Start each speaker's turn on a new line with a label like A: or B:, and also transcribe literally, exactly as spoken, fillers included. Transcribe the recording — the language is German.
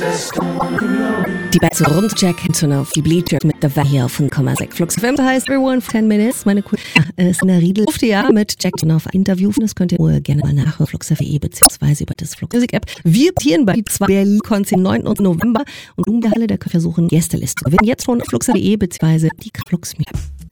A: Die beste Rundcheck auf die Bleacher mit der Wehe auf fünf Komma sechs Flux F M. Das heißt, everyone for ten minutes. Meine Kunde ist in der Riedel. Auf die Jahr mit Jack auf Interview. Das könnt ihr gerne mal nachhören. Flux F E beziehungsweise über das Flux Music App. Wir tieren bei die zwei Berlin-Konzert am neunten November und um die Halle der versuchen Gästeliste. Wir werden jetzt von Flux F E beziehungsweise die Flux Music App.